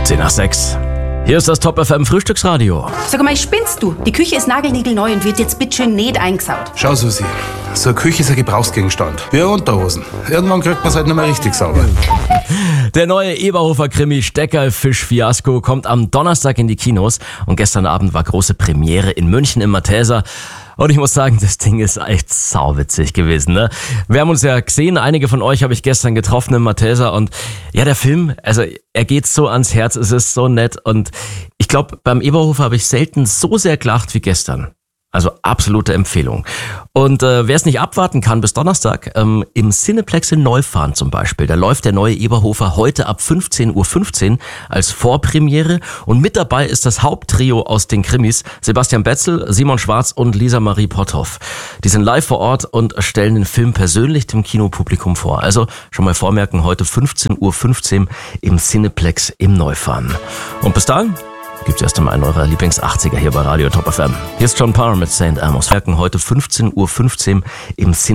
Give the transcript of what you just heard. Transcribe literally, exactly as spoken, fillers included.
zehn nach sechs. Hier ist das Top F M Frühstücksradio. Sag mal, spinnst du? Die Küche ist nagelniegelneu und wird jetzt bitteschön nicht eingesaut. Schau, Susi, so eine Küche ist ein Gebrauchsgegenstand. Wie eine Unterhosen. Irgendwann kriegt man es halt nicht mehr richtig sauber. Der neue Eberhofer-Krimi Steckerl-Fisch-Fiasko kommt am Donnerstag in die Kinos. Und gestern Abend war große Premiere in München im Mathäser. Und ich muss sagen, das Ding ist echt sauwitzig gewesen, ne? Wir haben uns ja gesehen, einige von euch habe ich gestern getroffen im Mathäser. Und ja, der Film, also er geht so ans Herz, es ist so nett. Und ich glaube, beim Eberhofer habe ich selten so sehr gelacht wie gestern. Also absolute Empfehlung. Und äh, wer es nicht abwarten kann bis Donnerstag, ähm, im Cineplex in Neufahren zum Beispiel, da läuft der neue Eberhofer heute ab fünfzehn Uhr fünfzehn als Vorpremiere. Und mit dabei ist das Haupttrio aus den Krimis, Sebastian Betzel, Simon Schwarz und Lisa Marie Potthoff. Die sind live vor Ort und stellen den Film persönlich dem Kinopublikum vor. Also schon mal vormerken, heute fünfzehn Uhr fünfzehn im Cineplex im Neufahren. Und bis dahin gibt's erst einmal einen eurer Lieblings-achtziger hier bei Radio Top F M. Hier ist John Parr mit Saint Amos. Werken heute fünfzehn Uhr fünfzehn im Cine